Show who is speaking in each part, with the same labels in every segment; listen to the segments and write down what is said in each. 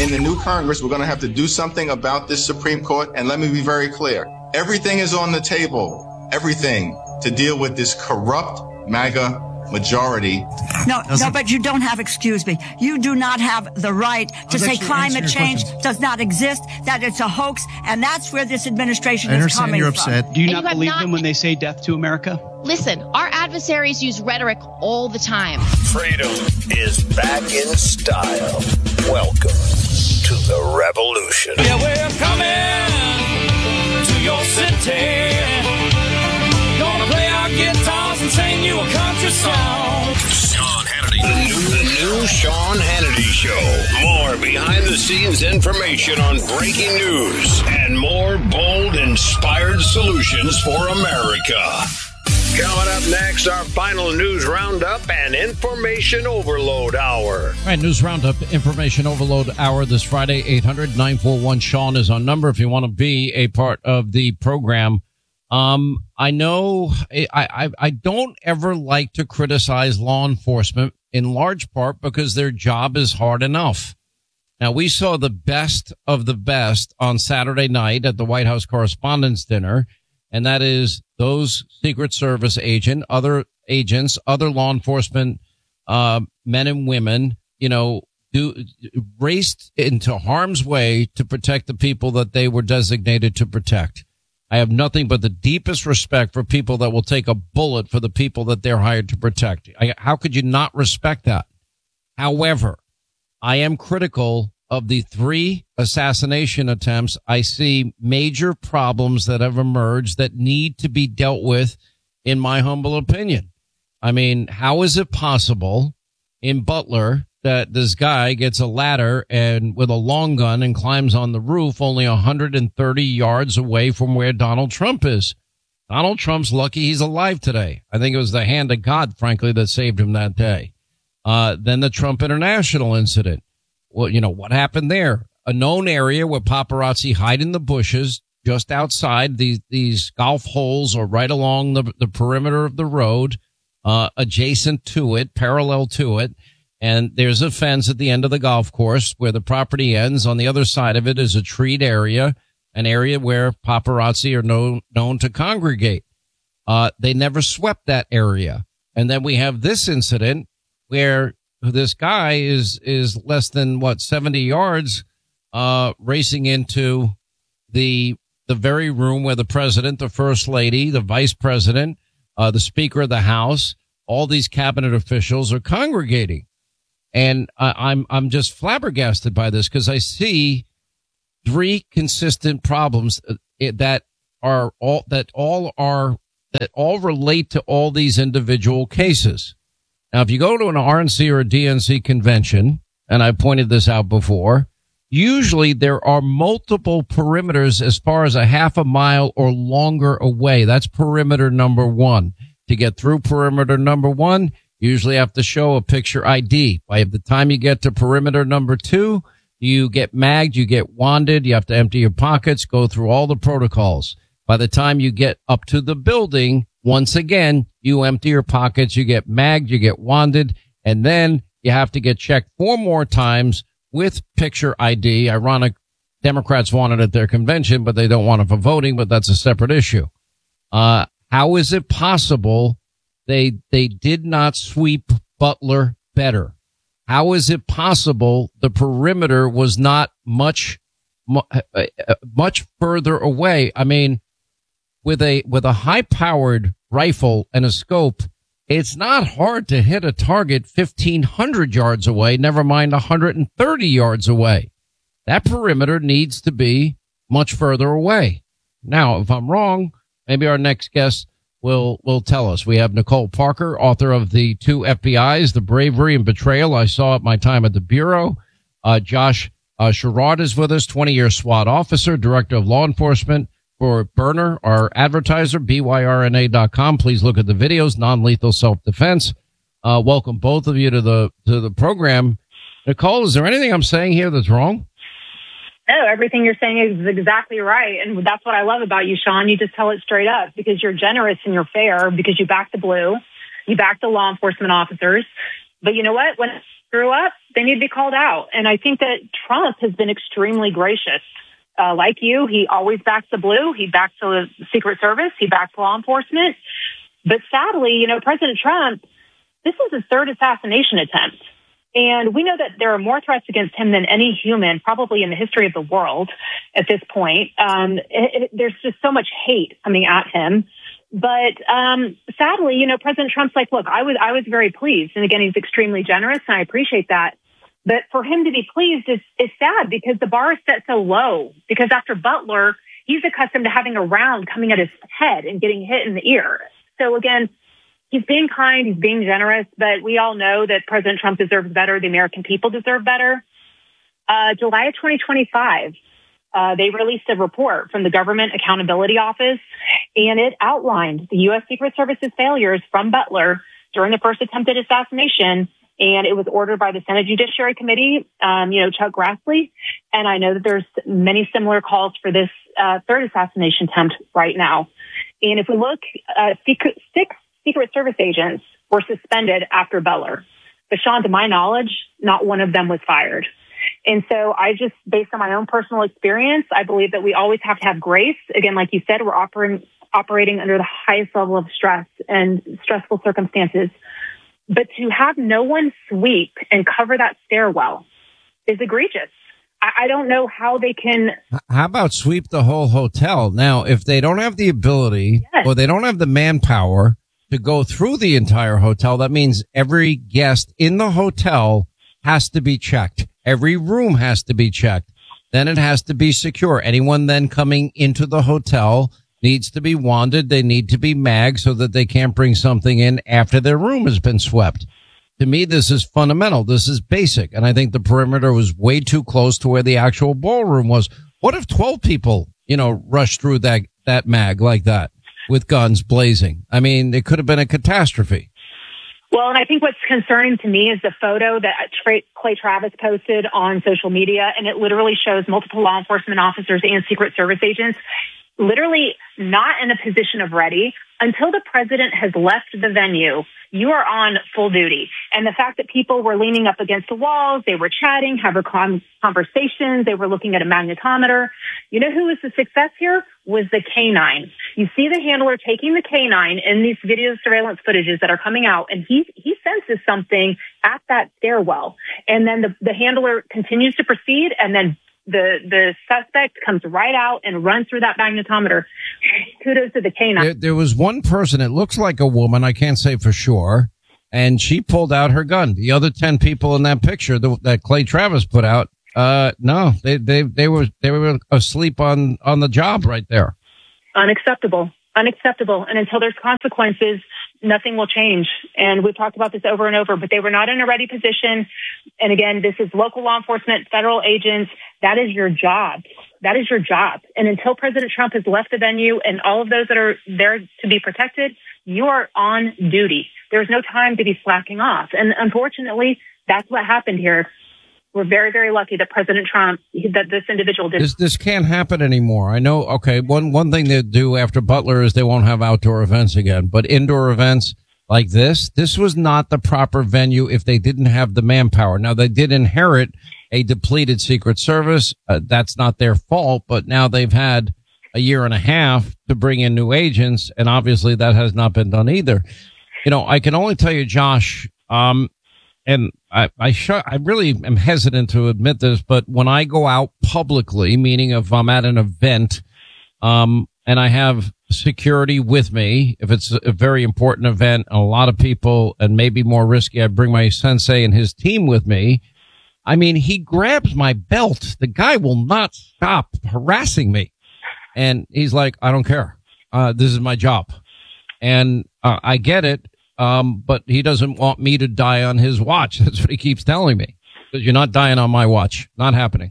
Speaker 1: in the new Congress, we're going to have to do something about this Supreme Court. And let me be very clear. Everything is on the table. Everything to deal with this corrupt MAGA majority.
Speaker 2: No, but you don't have, excuse me, you do not have the right to say climate change does not exist, that it's a hoax, and that's where this administration is coming from.
Speaker 3: Upset.
Speaker 4: Do you not believe them when they say death to America?
Speaker 5: Listen, our adversaries use rhetoric all the time.
Speaker 6: Freedom is back in style. Welcome to the revolution.
Speaker 7: Yeah, we're coming to your city. Gonna play our guitars and sing you a country song.
Speaker 6: Sean Hannity. The new Sean Hannity Show. More behind-the-scenes information on breaking news and more bold, inspired solutions for America. Coming up next, our final news roundup and information overload hour.
Speaker 8: All right, news roundup, information overload hour this Friday. 800-941-SEAN is our number if you want to be a part of the program. I know I don't ever like to criticize law enforcement, in large part because their job is hard enough. Now, we saw the best of the best on Saturday night at the White House Correspondents' Dinner, and that is those Secret Service other agents, other law enforcement men and women, raced into harm's way to protect the people that they were designated to protect. I have nothing but the deepest respect for people that will take a bullet for the people that they're hired to protect. How could you not respect that? However, I am critical of the 3 assassination attempts. I see major problems that have emerged that need to be dealt with, in my humble opinion. I mean, how is it possible in Butler that this guy gets a ladder and with a long gun and climbs on the roof only 130 yards away from where Donald Trump is? Donald Trump's lucky he's alive today. I think it was the hand of God, frankly, that saved him that day. Then the Trump International incident. Well, what happened there? A known area where paparazzi hide in the bushes just outside these golf holes or right along the perimeter of the road, adjacent to it, parallel to it. And there's a fence at the end of the golf course where the property ends. On the other side of it is a treed area, an area where paparazzi are known to congregate. They never swept that area. And then we have this incident where this guy is less than 70 yards, racing into the very room where the president, the first lady, the vice president, the speaker of the House, all these cabinet officials are congregating. And I'm just flabbergasted by this because I see 3 consistent problems that all relate to all these individual cases. Now, if you go to an RNC or a DNC convention, and I pointed this out before, usually there are multiple perimeters as far as a half a mile or longer away. That's perimeter number 1. To get through perimeter number 1, you usually have to show a picture ID. By the time you get to perimeter number 2, you get magged, you get wanded, you have to empty your pockets, go through all the protocols. By the time you get up to the building, once again, you empty your pockets, you get magged, you get wanded, and then you have to get checked 4 more times with picture ID. Ironic, Democrats want it at their convention, but they don't want it for voting, but that's a separate issue. How is it possible they did not sweep Butler better? How is it possible the perimeter was not much further away? I mean, with a high-powered rifle and a scope, it's not hard to hit a target 1,500 yards away, never mind 130 yards away. That perimeter needs to be much further away. Now, if I'm wrong, maybe our next guest will tell us. We have Nicole Parker, author of The 2 FBIs, The Bravery and Betrayal I Saw at My Time at the Bureau. Josh Sherrod is with us, 20-year SWAT officer, director of law enforcement for Burner, our advertiser, byrna.com. Please look at the videos, non-lethal self-defense. Welcome both of you to the program. Nicole, is there anything I'm saying here that's wrong?
Speaker 9: No, everything you're saying is exactly right. And that's what I love about you, Sean. You just tell it straight up because you're generous and you're fair because you back the blue. You back the law enforcement officers. But you know what? When screw up, they need to be called out. And I think that Trump has been extremely gracious. Like you, he always backs the blue. He backs the Secret Service. He backs law enforcement. But sadly, President Trump, this is his third assassination attempt. And we know that there are more threats against him than any human, probably in the history of the world at this point. There's just so much hate coming at him. But sadly, President Trump's like, look, I was very pleased. And again, he's extremely generous, and I appreciate that. But for him to be pleased is sad because the bar is set so low. Because after Butler, he's accustomed to having a round coming at his head and getting hit in the ear. So again, he's being kind, he's being generous, but we all know that President Trump deserves better. The American people deserve better. July of 2025, they released a report from the Government Accountability Office, and it outlined the U.S. Secret Service's failures from Butler during the first attempted assassination. And it was ordered by the Senate Judiciary Committee, Chuck Grassley. And I know that there's many similar calls for this third assassination attempt right now. And if we look, six Secret Service agents were suspended after Butler. But Sean, to my knowledge, not one of them was fired. And so I just, based on my own personal experience, I believe that we always have to have grace. Again, like you said, we're operating under the highest level of stress and stressful circumstances. But to have no one sweep and cover that stairwell is egregious. I don't know how they can.
Speaker 8: How about sweep the whole hotel? Now, if they don't have the ability or they don't have the manpower to go through the entire hotel, that means every guest in the hotel has to be checked. Every room has to be checked. Then it has to be secure. Anyone then coming into the hotel needs to be wanded. They need to be magged so that they can't bring something in after their room has been swept. To me, this is fundamental. This is basic. And I think the perimeter was way too close to where the actual ballroom was. What if 12 people, rushed through that mag like that with guns blazing? I mean, it could have been a catastrophe.
Speaker 9: Well, and I think what's concerning to me is the photo that Clay Travis posted on social media. And it literally shows multiple law enforcement officers and Secret Service agents literally not in a position of ready. Until the president has left the venue, you are on full duty. And the fact that people were leaning up against the walls, they were chatting, having conversations, they were looking at a magnetometer. You know who was the success here? Was the K9. You see the handler taking the K9 in these video surveillance footages that are coming out, and he senses something at that stairwell. And then the handler continues to proceed, and then the suspect comes right out and runs through that magnetometer. Kudos to the K9.
Speaker 8: There was one person, it looks like a woman, I can't say for sure, and she pulled out her gun. The other 10 people in that picture that Clay Travis put out, no, they were asleep on the job right there.
Speaker 9: Unacceptable. And until there's consequences, nothing will change. And we've talked about this over and over, but they were not in a ready position. And again, this is local law enforcement, federal agents. That is your job. That is your job. And until President Trump has left the venue and all of those that are there to be protected, you are on duty. There's no time to be slacking off. And unfortunately, that's what happened here. We're very, very lucky that President Trump, that this individual did.
Speaker 8: This can't happen anymore. I know. Okay. One thing they do after Butler is they won't have outdoor events again, but indoor events like this was not the proper venue if they didn't have the manpower. Now they did inherit a depleted Secret Service. That's not their fault, but now they've had a year and a half to bring in new agents. And obviously that has not been done either. I can only tell you, Josh, and I really am hesitant to admit this, but when I go out publicly, meaning if I'm at an event, and I have security with me, if it's a very important event, a lot of people, and maybe more risky, I bring my sensei and his team with me. I mean, he grabs my belt. The guy will not stop harassing me. And he's like, I don't care. This is my job. And I get it. But he doesn't want me to die on his watch. That's what he keeps telling me. Because you're not dying on my watch. Not happening.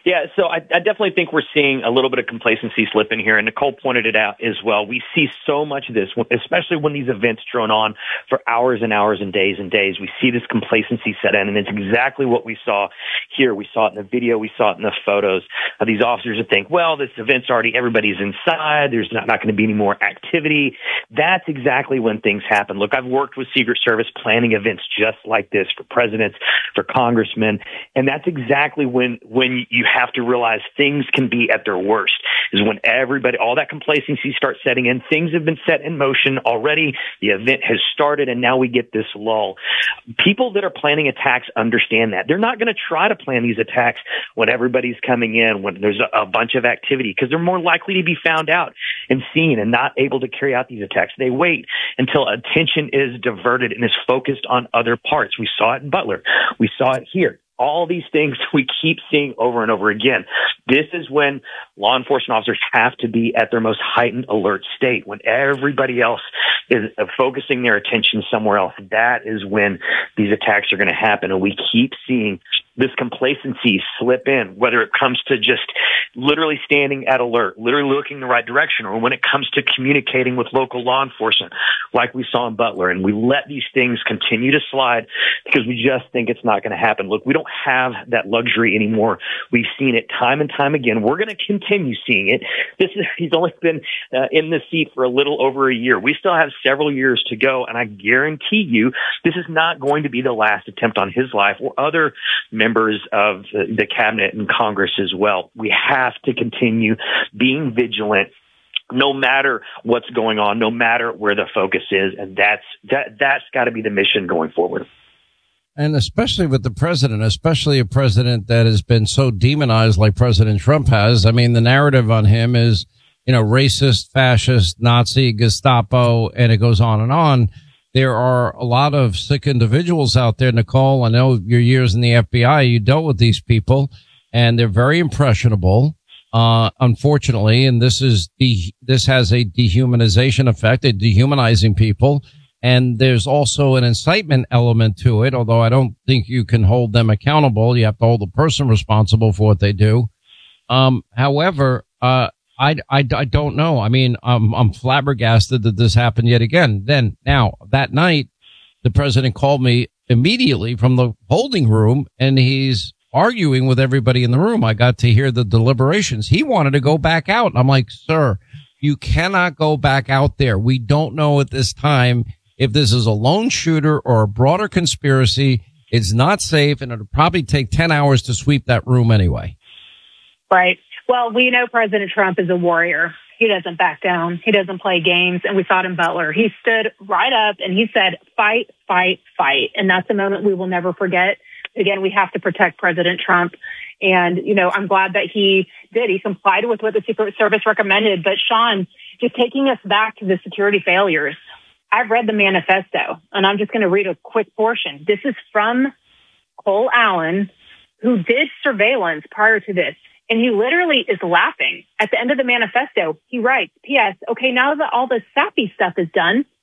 Speaker 3: Yeah, so I definitely think we're seeing a little bit of complacency slip in here, and Nicole pointed it out as well. We see so much of this, especially when these events drone on for hours and hours and days. We see this complacency set in, and it's exactly what we saw here. We saw it in the video. We saw it in the photos of these officers that think, well, this event's already, everybody's inside. There's not going to be any more activity. That's exactly when things happen. Look, I've worked with Secret Service planning events just like this for presidents, for congressmen, and that's exactly when you have to realize things can be at their worst, is when everybody, all that complacency starts setting in. Things have been set in motion already. The event has started, and now we get this lull. People that are planning attacks understand that. They're not going to try to plan these attacks when everybody's coming in, when there's a bunch of activity, because they're more likely to be found out and seen and not able to carry out these attacks. They wait until attention is diverted and is focused on other parts. We saw it in Butler. We saw it here. All these things we keep seeing over and over again. This is when law enforcement officers have to be at their most heightened alert state, when everybody else is focusing their attention somewhere else. That is when these attacks are going to happen. And we keep seeing this complacency slip in, whether it comes to just literally standing at alert, literally looking the right direction, or when it comes to communicating with local law enforcement, like we saw in Butler. And we let these things continue to slide because we just think it's not going to happen. Look, we don't have that luxury anymore. We've seen it time and time again. We're going to continue seeing it. He's only been in the seat for a little over a year. We still have several years to go, and I guarantee you this is not going to be the last attempt on his life or other members of the cabinet and Congress as well. We have to continue being vigilant no matter what's going on, no matter where the focus is. And that's got to be the mission going forward.
Speaker 8: And especially with the president, especially a president that has been so demonized like President Trump has. I mean, the narrative on him is, racist, fascist, Nazi, Gestapo, and it goes on and on. There are a lot of sick individuals out there. Nicole, I know your years in the FBI, you dealt with these people, and they're very impressionable, unfortunately. And this has a dehumanization effect, they're dehumanizing people. And there's also an incitement element to it, although I don't think you can hold them accountable. You have to hold the person responsible for what they do. However, I don't know. I mean, I'm flabbergasted that this happened yet again. Now, that night, the president called me immediately from the holding room, and he's arguing with everybody in the room. I got to hear the deliberations. He wanted to go back out. And I'm like, sir, you cannot go back out there. We don't know at this time if this is a lone shooter or a broader conspiracy. It's not safe, and it'll probably take 10 hours to sweep that room anyway.
Speaker 9: Right. Well, we know President Trump is a warrior. He doesn't back down. He doesn't play games. And we saw it in Butler. He stood right up and he said, fight, fight, fight. And that's a moment we will never forget. Again, we have to protect President Trump. And, I'm glad that he did. He complied with what the Secret Service recommended. But Sean, just taking us back to the security failures, I've read the manifesto, and I'm just going to read a quick portion. This is from Cole Allen, who did surveillance prior to this. And he literally is laughing. At the end of the manifesto, he writes, P.S. Okay, now that all the sappy stuff is done,